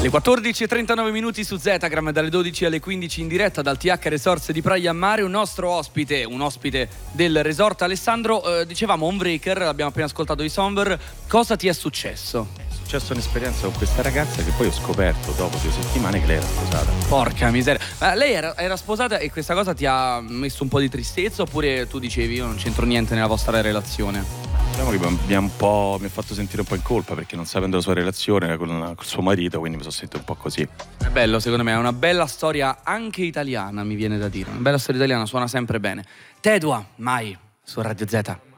Le 14:39 su Zetagram, dalle 12 alle 15 in diretta dal TH Resorts di Praia a Mare. Un nostro ospite, del resort. Alessandro, dicevamo Homebreaker, l'abbiamo appena ascoltato di Somber. Cosa ti è successo? È successa un'esperienza con questa ragazza che poi ho scoperto dopo 2 settimane che lei era sposata. Porca miseria. Lei era sposata e questa cosa ti ha messo un po' di tristezza, oppure tu dicevi io non c'entro niente nella vostra relazione? Diciamo che mi ha fatto sentire un po' in colpa, perché non sapendo la sua relazione con suo marito, quindi mi sono sentito un po' così. È bello, secondo me, è una bella storia anche italiana, mi viene da dire. Una bella storia italiana, suona sempre bene. Tedua, mai su Radio Z.